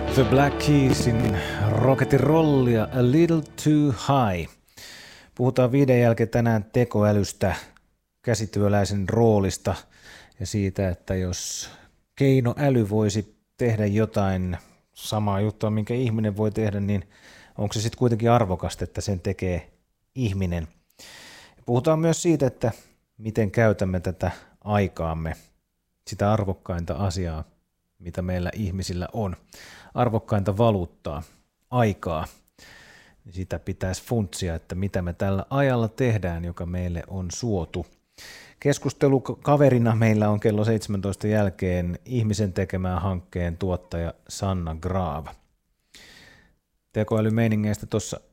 The Black Keysin Rock'n'Roll ja A Little Too High. Puhutaan viiden jälkeen tänään tekoälystä, käsityöläisen roolista ja siitä, että jos keinoäly voisi tehdä jotain samaa juttua, minkä ihminen voi tehdä, niin onko se sitten kuitenkin arvokasta, että sen tekee ihminen. Puhutaan myös siitä, että miten käytämme tätä aikaamme, sitä arvokkainta asiaa, mitä meillä ihmisillä on. Arvokkainta valuuttaa, aikaa. Sitä pitäisi funtsia, että mitä me tällä ajalla tehdään, joka meille on suotu. Keskustelukaverina meillä on kello 17 jälkeen ihmisen tekemään hankkeen tuottaja Sanna Graav. Tekoälymeiningeistä tuossa